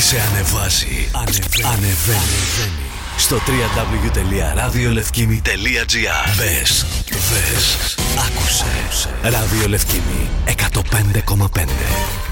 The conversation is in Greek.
σε ανεβάζει. Ανεβαίνει. Στο www.radiolefkimi.gr. Μπες, άκουσε. Ράδιο Λευκήμι 105,5.